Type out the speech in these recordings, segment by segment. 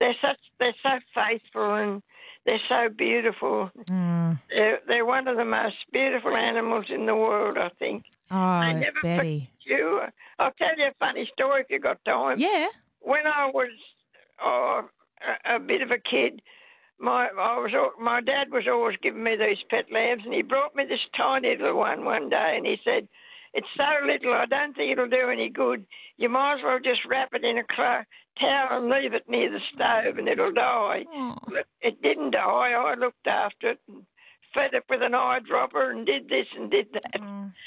they're so faithful and they're so beautiful. They're one of the most beautiful animals in the world, I think. Oh, They never Betty. forget you. I'll tell you a funny story if you got time. Yeah. When I was a bit of a kid, my dad was always giving me these pet lambs, and he brought me this tiny little one day, and he said, "It's so little, I don't think it'll do any good. You might as well just wrap it in a towel and leave it near the stove, and it'll die." Look, it didn't die. I looked after it and fed it with an eyedropper and did this and did that.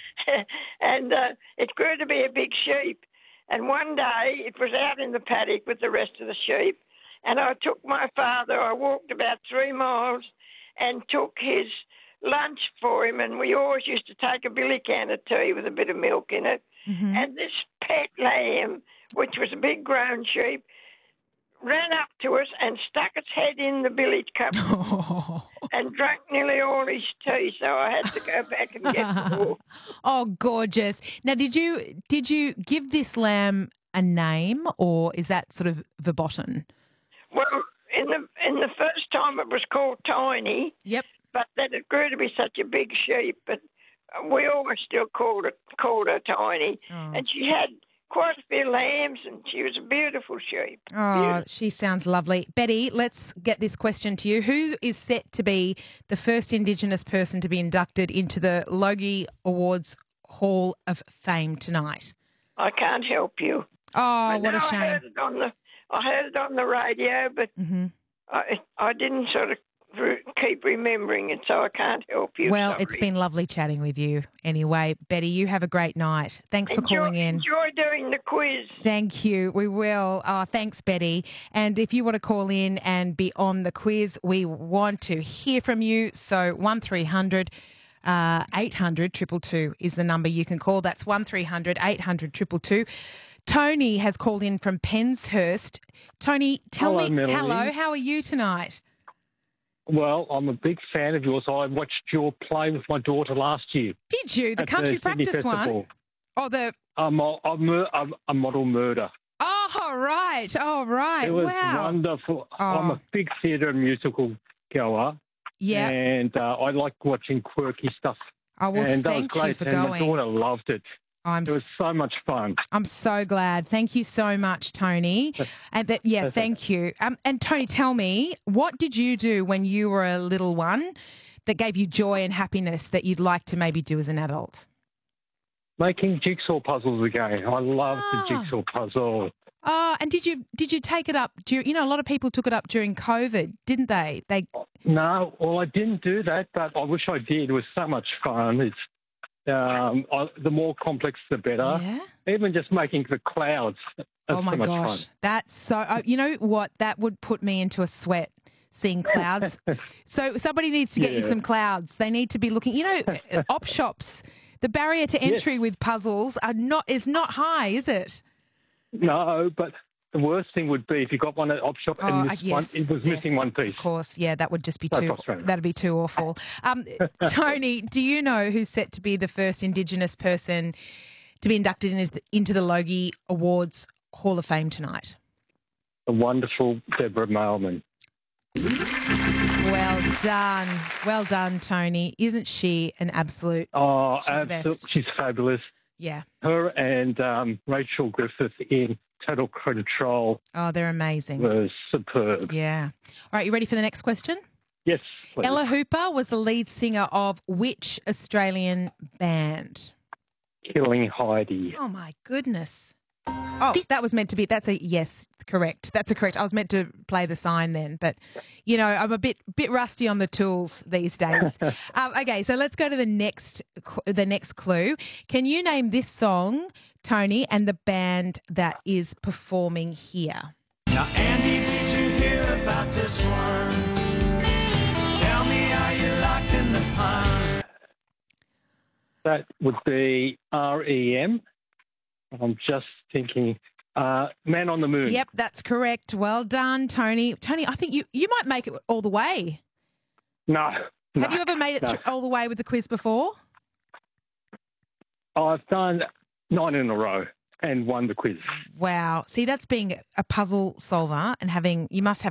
And it grew to be a big sheep. And one day it was out in the paddock with the rest of the sheep, and I took my father, I walked about 3 miles and took his lunch for him, and we always used to take a billy can of tea with a bit of milk in it. And this pet lamb, which was a big grown sheep, ran up to us and stuck its head in the billy cup and drank nearly all his tea, so I had to go back and get more. Oh, gorgeous. Now, did you give this lamb a name, or is that sort of verboten? Well, in the first time it was called Tiny. Yep. But then it grew to be such a big sheep, but we always still called her Tiny. And she had quite a few lambs, and she was a beautiful sheep. Oh, Beautiful. she sounds lovely. Betty, let's get this question to you. Who is set to be the first Indigenous person to be inducted into the Logie Awards Hall of Fame tonight? I can't help you. Oh, what a shame. I heard it on the radio, but I didn't sort of keep remembering it, so I can't help you. Well, sorry. It's been lovely chatting with you anyway. Betty, you have a great night. Thanks for calling in. Enjoy doing the quiz. Thank you. We will. Thanks, Betty. And if you want to call in and be on the quiz, we want to hear from you. So 1300 800 222 is the number you can call. That's 1300 800 222. Tony has called in from Penshurst. Tony, tell me, Melanie. hello, how are you tonight? Well, I'm a big fan of yours. I watched your play with my daughter last year. Did you? The at country the Sydney practice one? Festival. Oh, the... A model murder. Oh, right. Oh, right. It was wow. wonderful. Oh. I'm a big theatre and musical goer. Yeah. And I like watching quirky stuff. Oh, well, and thank that was you great. for and going. my daughter loved it. It was so much fun. I'm so glad. Thank you so much, Tony. And thank you. And Tony, tell me, what did you do when you were a little one that gave you joy and happiness that you'd like to maybe do as an adult? Making jigsaw puzzles again. I love the jigsaw puzzle. Oh, and did you take it up? A lot of people took it up during COVID, didn't they? No, well, I didn't do that, but I wish I did. It was so much fun. It's the more complex, the better. Yeah? Even just making the clouds. Oh, my so much gosh. fun. That's so... you know what? That would put me into a sweat, seeing clouds. So somebody needs to get you some clouds. They need to be looking... op shops, the barrier to entry with puzzles is not high, is it? No, but the worst thing would be if you got one at op shop and it was missing one piece. Of course, yeah, that would just be So frustrating. that'd be too awful. Tony, do you know who's set to be the first Indigenous person to be inducted into the Logie Awards Hall of Fame tonight? The wonderful Deborah Mailman. Well done, Tony. Isn't she an absolute? Oh, she's the best. absolutely, she's fabulous. Yeah. Her and Rachel Griffith in Total Control. Oh, they're amazing. Was superb. Yeah. All right, you ready for the next question? Yes, please. Ella Hooper was the lead singer of which Australian band? Killing Heidi. Oh, my goodness. Oh, that was meant to be. That's a yes, correct. That's a correct. I was meant to play the sign then, but I'm a bit rusty on the tools these days. Okay, so let's go to the next clue. Can you name this song, Tony, and the band that is performing here? Now, Andy, did you hear about this one? Tell me, are you locked in the pond? That would be REM. I'm just thinking, Man on the Moon. Yep, that's correct. Well done, Tony. Tony, I think you might make it all the way. No. Have you ever made it all the way with the quiz before? I've done 9 in a row and won the quiz. Wow. See, that's being a puzzle solver and you must have